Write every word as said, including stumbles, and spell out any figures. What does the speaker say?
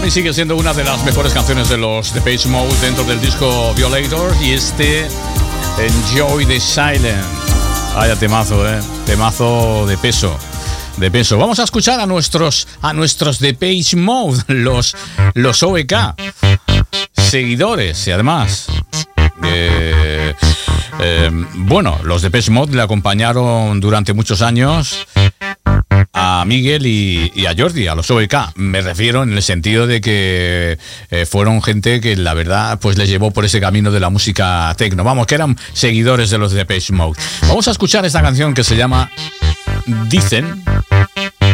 mí sigue siendo una de las mejores canciones de los Depeche Mode dentro del disco Violator, y este Enjoy the Silence. Vaya temazo, eh. Temazo de peso. De peso. Vamos a escuchar a nuestros a nuestros Depeche Mode, los, los O E K. Seguidores, y además. Eh, eh, bueno, los Depeche Mode le acompañaron durante muchos años a Miguel y, y a Jordi, a los O E K. Me refiero en el sentido de que eh, fueron gente que la verdad pues les llevó por ese camino de la música techno. Vamos, que eran seguidores de los Depeche Mode. Vamos a escuchar esta canción que se llama Dicen.